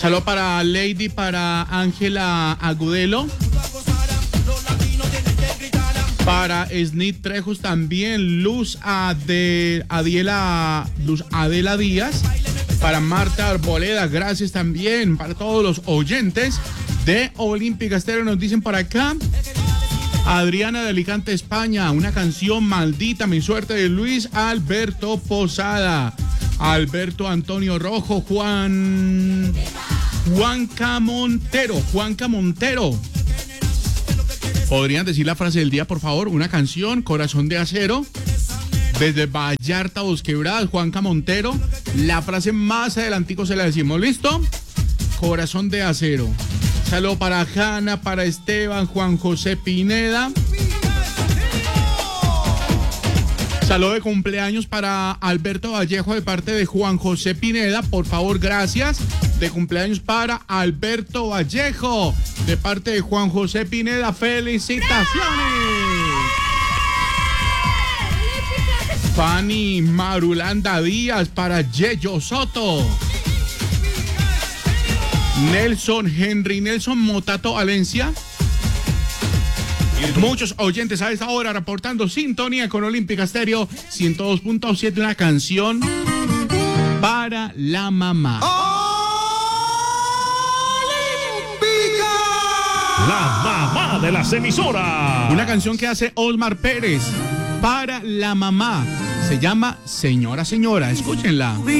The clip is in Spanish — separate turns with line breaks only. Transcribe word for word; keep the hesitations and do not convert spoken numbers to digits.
Saludo para Lady, para Ángela Agudelo. Para Snit Trejos también. Luz Ade, Adiela, Luz Adela Díaz. Para Marta Arboleda, gracias también. Para todos los oyentes de Olímpica Estéreo, nos dicen por acá. Adriana de Alicante, España, una canción Maldita mi suerte de Luis Alberto Posada. Alberto Antonio Rojo, Juan Juanca Montero, Juanca Montero. ¿Podrían decir la frase del día, por favor? Una canción, Corazón de Acero. Desde Vallarta, Bosquebradas, Juanca Montero. La frase más adelantico se la decimos, ¿listo? Corazón de Acero. Saludo para Hanna, para Esteban, Juan José Pineda. Saludo de cumpleaños para Alberto Vallejo de parte de Juan José Pineda. Por favor, gracias. De cumpleaños para Alberto Vallejo de parte de Juan José Pineda. ¡Felicitaciones! Fanny Marulanda Díaz para Yeyo Soto. Nelson Henry Nelson Motato Valencia. Muchos oyentes a esta hora reportando sintonía con Olímpica Estéreo ciento dos punto siete, una canción para la mamá.
¡Olímpica! La mamá de las emisoras.
Una canción que hace Osmar Pérez para la mamá. Se llama Señora Señora. Escúchenla.